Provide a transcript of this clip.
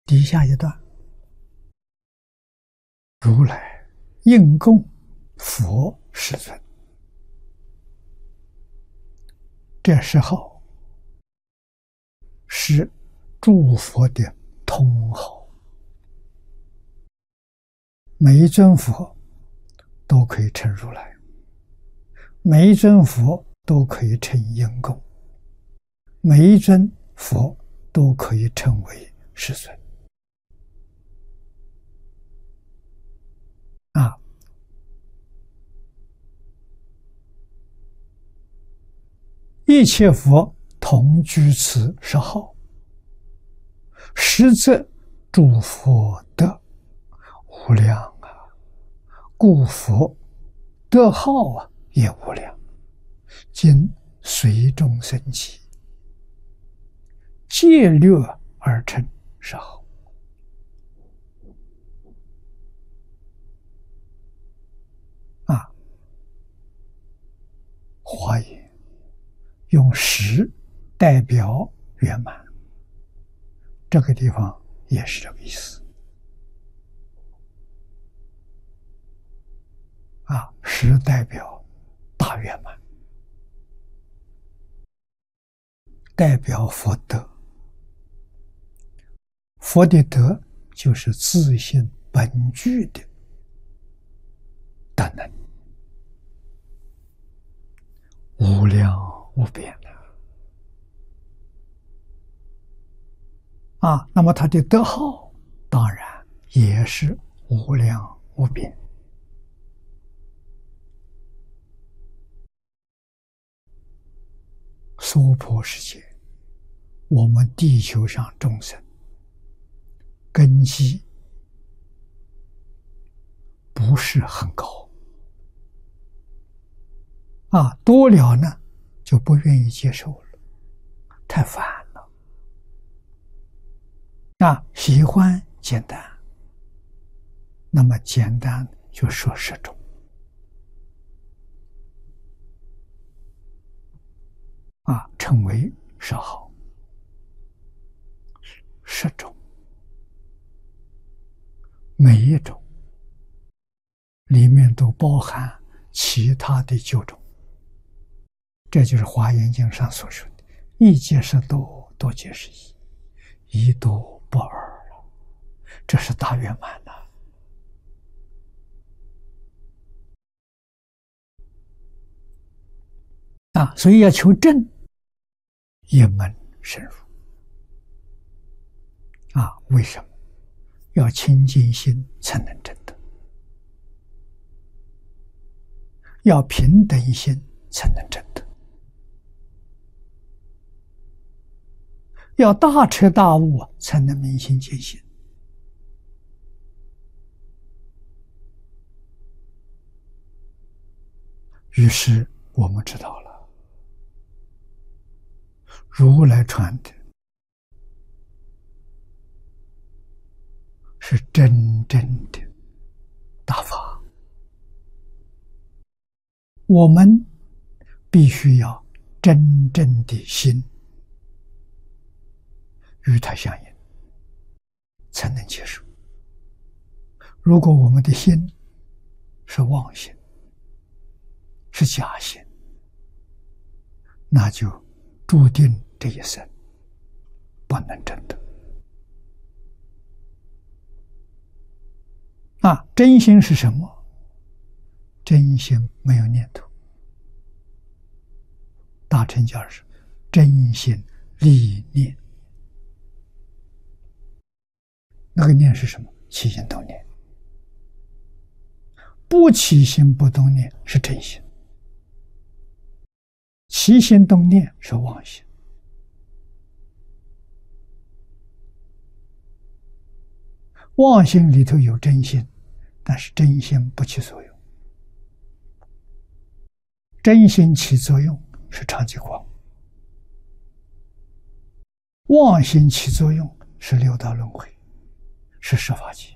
底下一段，如来应供佛世尊，这时候是诸佛的通号，每一尊佛都可以称如来，每一尊佛都可以称应供，每一尊佛都可以称为世尊。一切佛同居此十号，实则诸佛德无量啊，故佛德号也无量，今随众生起，戒略而成十号。华严用十代表圆满，这个地方也是这个意思。十代表大圆满，代表佛德。佛的德就是自性本具的大能，无量无边的那么他的德号当然也是无量无边。娑婆世界，我们地球上众生根基不是很高多了呢就不愿意接受了，太烦了喜欢简单，那么简单就说十种称为十号，十种，每一种里面都包含其他的9种，这就是《华严经》上所说的一皆是多，多皆是一，一多不二了，这是大圆满了所以要求证，一门深入为什么？要清净心才能证得，要平等心才能证得，要大彻大悟才能明心见性。于是我们知道了，如来传的是真正的大法，我们必须要真正的心与它相应，才能接受。如果我们的心是妄心，是假心，那就注定这一生不能证得真心是什么？真心没有念头。大乘教是真心立念，那个念是什么？起心动念。不起心不动念是真心，起心动念是妄心。妄心里头有真心，但是真心不起作用。真心起作用是常寂光，妄心起作用是六道轮回，是十法界。